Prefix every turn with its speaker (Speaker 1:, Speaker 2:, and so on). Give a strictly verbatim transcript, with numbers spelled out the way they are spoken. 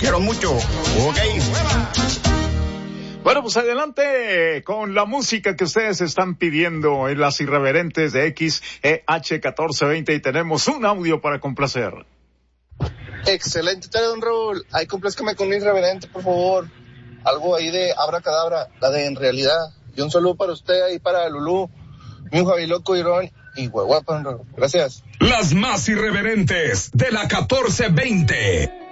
Speaker 1: quiero mucho. Ok.
Speaker 2: Bueno, pues adelante con la música que ustedes están pidiendo en las irreverentes de X E H catorce veinte y tenemos un audio para complacer.
Speaker 3: Excelente tarde, don Raúl. Ay, complázcame con un irreverente, por favor. Algo ahí de Abracadabra, la de En Realidad. Y un saludo para usted y para Lulú, mi Javiloco, Irón y Huehuapa, don Raúl. Gracias.
Speaker 4: Las más irreverentes de la catorce veinte.